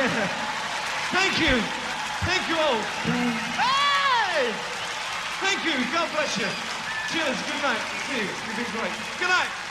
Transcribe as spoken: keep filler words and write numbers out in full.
Thank you. Thank you all. Hey! Thank you. God bless you. Cheers. Good night. See you. You've been great. Good night.